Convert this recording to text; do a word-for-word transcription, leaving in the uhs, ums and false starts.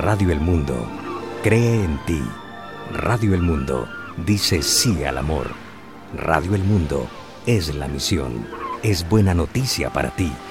Radio El Mundo cree en ti. Radio El Mundo dice sí al amor. Radio El Mundo es la misión. Es buena noticia para ti.